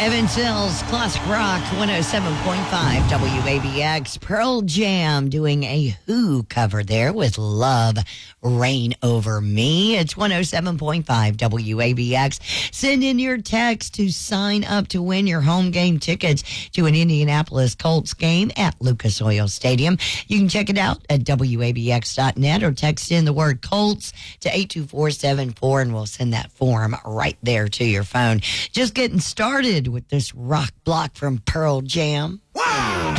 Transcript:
Evansville's Classic Rock 107.5 WABX. Pearl Jam doing a Who cover there with Love Reign Over Me. It's 107.5 WABX. Send in your text to sign up to win your home game tickets to an Indianapolis Colts game at Lucas Oil Stadium. You can check it out at WABX.net or text in the word Colts to 82474 and we'll send that form right there to your phone. Just getting started with this rock block from Pearl Jam. Wow!